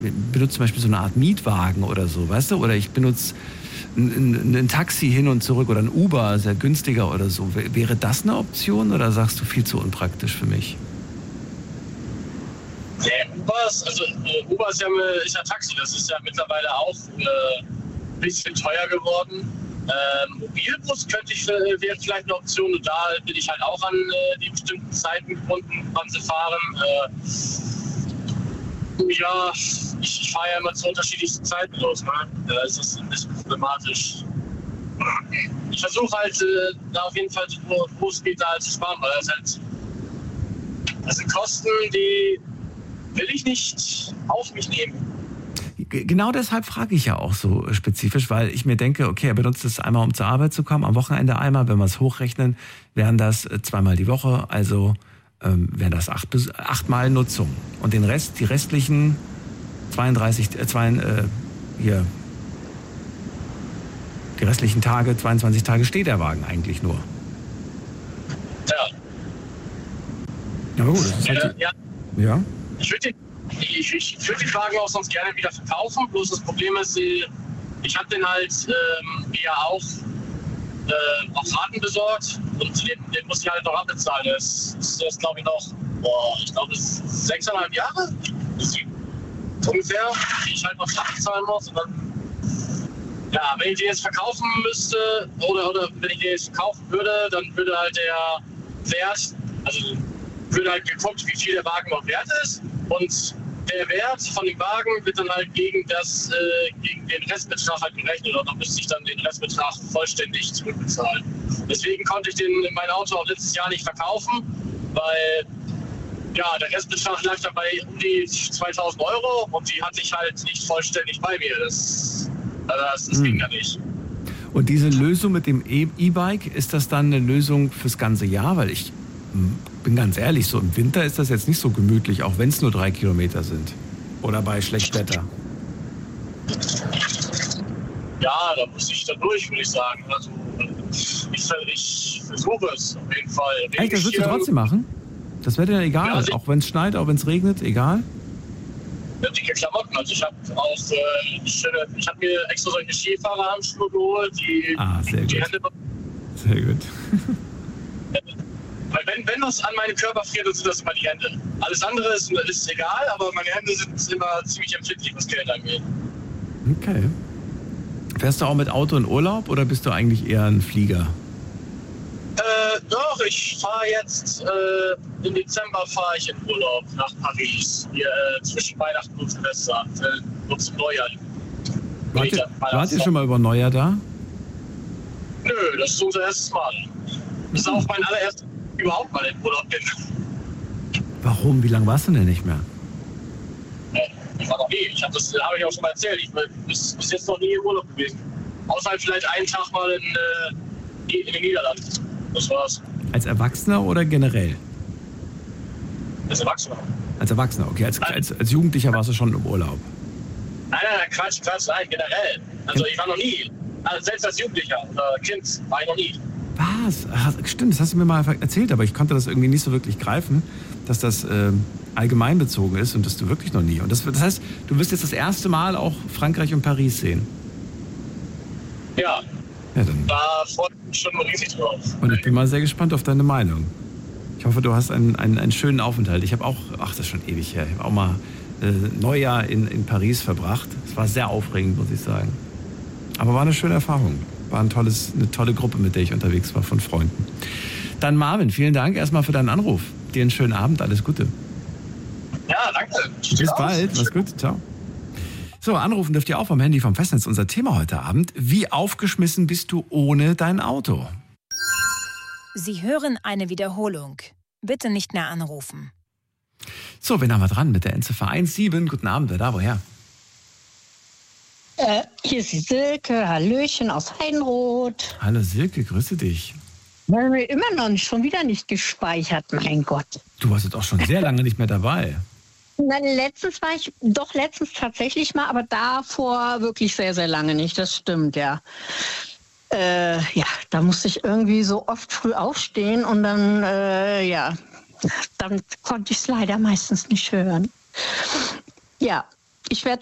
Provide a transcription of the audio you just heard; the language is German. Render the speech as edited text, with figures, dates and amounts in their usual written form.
benutze zum Beispiel so eine Art Mietwagen oder so, weißt du? Oder ich benutze ein Taxi hin und zurück oder ein Uber, sehr günstiger oder so. Wäre das eine Option oder sagst du viel zu unpraktisch für mich? Uber ist ja Taxi, das ist ja mittlerweile auch ein bisschen teuer geworden. Mobilbus wäre vielleicht eine Option und da bin ich halt auch an die bestimmten Zeiten gebunden, wann sie fahren. Ich fahre ja immer zu unterschiedlichsten Zeiten los. Ne? Da ist es ein bisschen problematisch. Ich versuche halt da auf jeden Fall, wo es geht, da zu sparen, weil das sind Kosten, die will ich nicht auf mich nehmen. Genau deshalb frage ich ja auch so spezifisch, weil ich mir denke, okay, er benutzt es einmal, um zur Arbeit zu kommen, am Wochenende einmal, wenn wir es hochrechnen, wären das zweimal die Woche, also wären das 8 Mal Nutzung. Und den Rest, die restlichen 22 Tage steht der Wagen eigentlich nur. Ja. Aber gut, das ist halt ja. Ich würde den Wagen auch sonst gerne wieder verkaufen, bloß das Problem ist, ich habe den halt eher auch auf Raten besorgt und den muss ich halt noch abbezahlen. Das ist glaube ich noch, das ist 6,5 Jahre ungefähr, die ich halt noch abbezahlen muss. Und dann, ja, wenn ich den jetzt verkaufen müsste oder wenn ich den jetzt verkaufen würde, dann würde halt der Wert, also würde halt geguckt, wie viel der Wagen noch wert ist und der Wert von dem Wagen wird dann halt gegen den Restbetrag halt gerechnet und dann müsste ich dann den Restbetrag vollständig zurückbezahlen. Deswegen konnte ich mein Auto auch letztes Jahr nicht verkaufen, weil ja, der Restbetrag lag dann bei um die 2.000 Euro und die hatte ich halt nicht vollständig bei mir. Das ging ja nicht. Und diese Lösung mit dem E-Bike, ist das dann eine Lösung fürs ganze Jahr? Weil ich bin ganz ehrlich, so im Winter ist das jetzt nicht so gemütlich, auch wenn es nur 3 Kilometer sind. Oder bei schlechtem Wetter. Ja, da muss ich dann durch, würde ich sagen. Also, ich versuche es auf jeden Fall. Echt, das würdest du trotzdem machen? Das wäre dir dann egal, ja, auch wenn es schneit, auch wenn es regnet, egal? Ja, dicke Klamotten. Also ich habe auch, ich habe mir extra solche Skifahrerhandschuhe geholt, die sehr gut. Hände. Sehr gut. Weil wenn was an meinem Körper friert, dann sind das immer die Hände. Alles andere ist egal, aber meine Hände sind immer ziemlich empfindlich, was Kälte angeht. Okay. Fährst du auch mit Auto in Urlaub oder bist du eigentlich eher ein Flieger? Doch, ich fahre jetzt, im Dezember fahre ich in Urlaub nach Paris. Hier zwischen Weihnachten und Silvester, und zum Neujahr. Wart ihr schon mal über Neujahr da? Nö, das ist unser erstes Mal. Das ist auch mein allererstes überhaupt mal in Urlaub bin. Warum? Wie lange warst du denn nicht mehr? Ich war noch nie. Das habe ich auch schon mal erzählt. Ich bin bis jetzt noch nie im Urlaub gewesen. Außer halt vielleicht einen Tag mal in den Niederlanden. Das war's. Als Erwachsener oder generell? Als Erwachsener. Als Erwachsener, okay. Als Jugendlicher warst du schon im Urlaub? Nein, Quatsch, nein, generell. Also ich war noch nie. Also selbst als Jugendlicher oder Kind war ich noch nie. Was? Stimmt, das hast du mir mal erzählt, aber ich konnte das irgendwie nicht so wirklich greifen, dass das allgemein bezogen ist und dass du wirklich noch nie. Und das heißt, du wirst jetzt das erste Mal auch Frankreich und Paris sehen? Ja. Ja, dann. Da freue ich mich schon riesig drauf. Und ich bin mal sehr gespannt auf deine Meinung. Ich hoffe, du hast einen schönen Aufenthalt. Ich habe auch, das ist schon ewig her, ich habe auch mal Neujahr in Paris verbracht. Es war sehr aufregend, muss ich sagen. Aber war eine schöne Erfahrung. War eine tolle Gruppe, mit der ich unterwegs war, von Freunden. Dann Marvin, vielen Dank erstmal für deinen Anruf. Dir einen schönen Abend, alles Gute. Ja, danke. Bis bald, mach's gut, ciao. So, anrufen dürft ihr auch vom Handy vom Festnetz. Unser Thema heute Abend: Wie aufgeschmissen bist du ohne dein Auto? Sie hören eine Wiederholung. Bitte nicht mehr anrufen. So, wen haben wir dran mit der Endziffer 17? Guten Abend, wer da, woher? Hier ist die Silke, Hallöchen aus Heidenroth. Hallo Silke, grüße dich. Immer noch schon wieder nicht gespeichert, mein Gott. Du warst jetzt auch schon sehr lange nicht mehr dabei. Nein, letztens tatsächlich mal, aber davor wirklich sehr, sehr lange nicht, das stimmt, ja. Da musste ich irgendwie so oft früh aufstehen und dann, dann konnte ich es leider meistens nicht hören. Ja, Ich werde